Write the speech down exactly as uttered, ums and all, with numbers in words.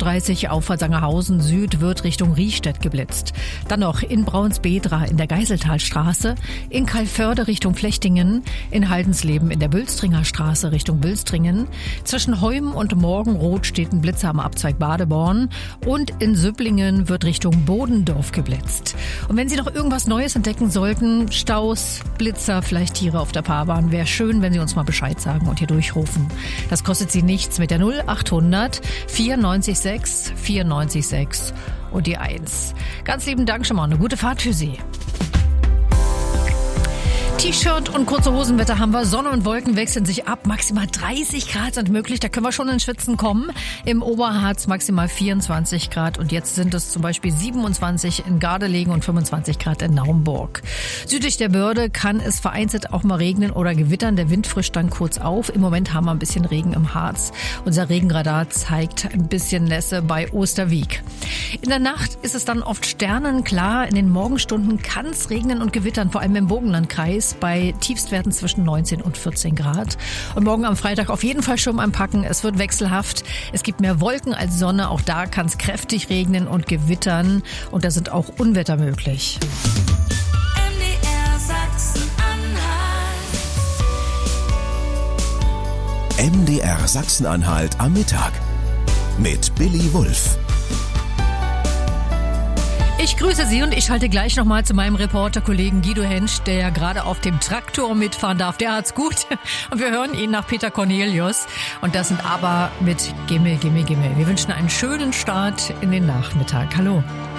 dreißig auf Sangerhausen Süd wird Richtung Riehstedt geblitzt. Dann noch in Braunsbedra in der Geiseltalstraße, in Calvörde Richtung Flechtingen, in Haldensleben in der Bülstringer Straße Richtung Bülstringen. Zwischen Heum und Morgenroth steht ein Blitzer am Abzweig Badeborn und in Süpplingen wird Richtung Bodendorf geblitzt. Und wenn Sie noch irgendwas Neues entdecken sollten, Staus, Blitzer, vielleicht Tiere auf der Fahrbahn, wäre schön, wenn Sie uns mal Bescheid sagen und hier durchrufen. Das kostet Sie nichts mit der null achthundert vierundneunzig sechs vierundneunzig sechs und die eins. Ganz lieben Dank schon mal. Eine gute Fahrt für Sie. T-Shirt und kurze Hosenwetter haben wir. Sonne und Wolken wechseln sich ab. Maximal dreißig Grad sind möglich. Da können wir schon ins Schwitzen kommen. Im Oberharz maximal vierundzwanzig Grad. Und jetzt sind es zum Beispiel siebenundzwanzig in Gardelegen und fünfundzwanzig Grad in Naumburg. Südlich der Börde kann es vereinzelt auch mal regnen oder gewittern. Der Wind frischt dann kurz auf. Im Moment haben wir ein bisschen Regen im Harz. Unser Regenradar zeigt ein bisschen Nässe bei Osterwiek. In der Nacht ist es dann oft sternenklar. In den Morgenstunden kann es regnen und gewittern, vor allem im Burgenlandkreis, bei Tiefstwerten zwischen neunzehn und vierzehn Grad. Und morgen am Freitag auf jeden Fall Schirm einpacken. Es wird wechselhaft. Es gibt mehr Wolken als Sonne. Auch da kann es kräftig regnen und gewittern. Und da sind auch Unwetter möglich. M D R Sachsen-Anhalt. M D R Sachsen-Anhalt am Mittag mit Billy Wulff. Ich grüße Sie und ich schalte gleich nochmal zu meinem Reporterkollegen Guido Hensch, der ja gerade auf dem Traktor mitfahren darf. Der hat's gut. Und wir hören ihn nach Peter Cornelius. Und das sind aber mit Gimme, Gimme, Gimme. Wir wünschen einen schönen Start in den Nachmittag. Hallo.